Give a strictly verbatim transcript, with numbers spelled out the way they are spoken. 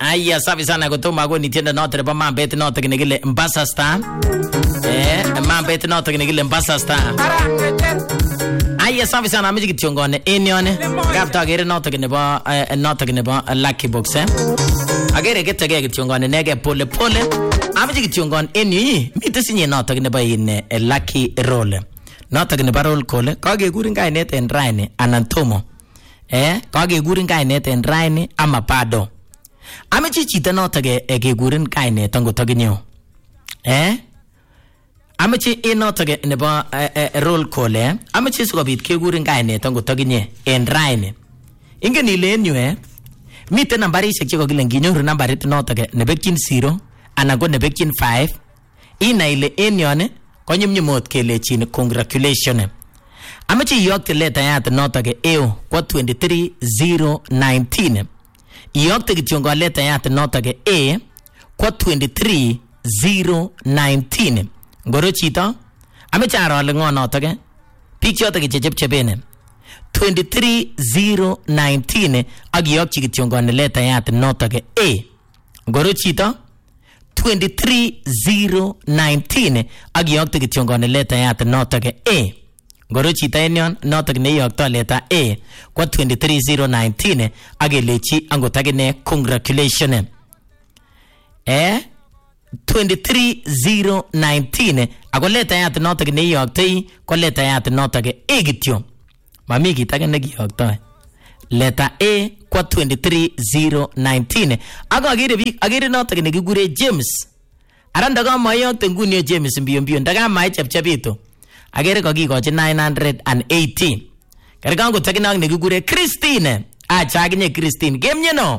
Aya safi sana kutuma kwa nitienda note nebo mambet note kinegile Mbasa Star. Eh, mambet note kinegile Mbasa Star. Aya safi sana amiji kityongone enione. Kapta agere note kinebo note kinebo Lucky Box eh. Agere ketege kityongone nege pole pole. Amiji kityongone eni mite sinye note kinebo in Lucky Roll. Note kinebo roll call kagegurin kainet en Raini Anantomo. Eh, kagegurin kainet en Raini ama Pado. Amechi chita noto ke kegurin kainet angot aginyo. Eh? Amechi e noto ke nebo roll call eh. Amechi sikobit kegurin kainet angot aginye en Raini. Ingen ile en yu eh. Miten nambarishek che kokile nginyoru nambarit noto ke nebekyin zero anan ko nebekyin five. Ina ile en yon konyumnyumot kelechin congratulations. Amechi iyokte letayat noto ke eo kwa twenty-three zero nineteen. Iyokte kityongo letayat noto ke A kwa twenty-three zero nineteen. Ngoro chito ameche aro ale ngo noto ke pik choto ke chechepchepene twenty-three zero nineteen ak iyokchi kityongo letayat noto ke A. Ngoro chito twenty-three zero nineteen ak iyokte kityongo letayat noto ke A. Ngoro chita enyon notok ne iyokto leta A kwa twenty-three zero nineteen agelechi angot agine congratulations. Eh twenty-three zero nineteen ago leta yat notok ne iyoktoi ko leta yat notok A kityo. Mami kit age ne kiyokto. Leta A kwa twenty-three zero nineteen ago agere bi agere notok ne kigure James. Aranda ka mayokte nguni James mbio mbio ndaga mai chepchepito. Agere kokikochi nine hundred eighteen. Kare kango takinang nekikure Christine. Acha akinye Christine. Game nyeno.